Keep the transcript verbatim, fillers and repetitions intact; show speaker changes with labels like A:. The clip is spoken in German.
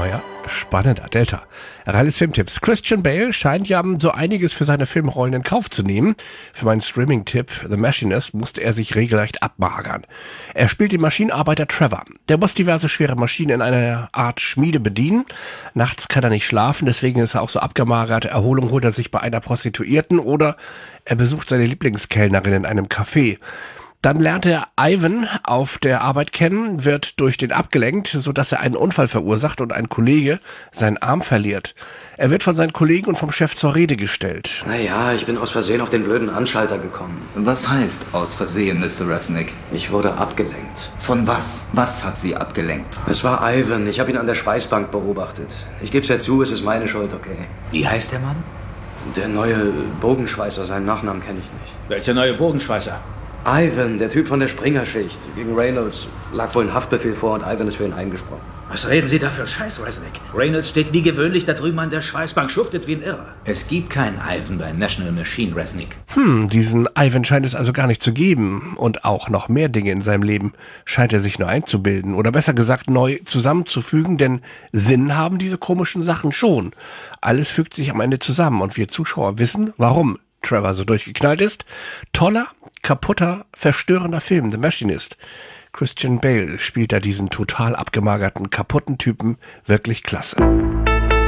A: Naja, spannender. Delta. Reines Filmtipps. Christian Bale scheint ja so einiges für seine Filmrollen in Kauf zu nehmen. Für meinen Streaming-Tipp The Machinist musste er sich regelrecht abmagern. Er spielt den Maschinenarbeiter Trevor. Der muss diverse schwere Maschinen in einer Art Schmiede bedienen. Nachts kann er nicht schlafen, deswegen ist er auch so abgemagert. Erholung holt er sich bei einer Prostituierten oder er besucht seine Lieblingskellnerin in einem Café. Dann lernt er Ivan auf der Arbeit kennen, wird durch den abgelenkt, sodass er einen Unfall verursacht und ein Kollege seinen Arm verliert. Er wird von seinen Kollegen und vom Chef zur Rede gestellt.
B: Naja, ich bin aus Versehen auf den blöden Anschalter gekommen.
C: Was heißt aus Versehen, Mister Resnick?
B: Ich wurde abgelenkt.
C: Von was? Was hat Sie abgelenkt?
B: Es war Ivan. Ich habe ihn an der Schweißbank beobachtet. Ich gebe es ja zu, es ist meine Schuld, okay?
D: Wie heißt der Mann?
B: Der neue Bogenschweißer, seinen Nachnamen kenne ich nicht.
D: Welcher neue Bogenschweißer?
B: Ivan, der Typ von der Springerschicht. Gegen Reynolds lag wohl ein Haftbefehl vor und Ivan ist für ihn eingesprungen.
D: Was reden Sie da für Scheiß, Resnick? Reynolds steht wie gewöhnlich da drüben an der Schweißbank, schuftet wie ein Irrer. Es gibt keinen Ivan bei National Machine, Resnick.
A: Hm, diesen Ivan scheint es also gar nicht zu geben. Und auch noch mehr Dinge in seinem Leben scheint er sich nur einzubilden. Oder besser gesagt neu zusammenzufügen, denn Sinn haben diese komischen Sachen schon. Alles fügt sich am Ende zusammen und wir Zuschauer wissen, warum Trevor so durchgeknallt ist. Toller, kaputter, verstörender Film, The Machinist. Christian Bale spielt da diesen total abgemagerten, kaputten Typen wirklich klasse.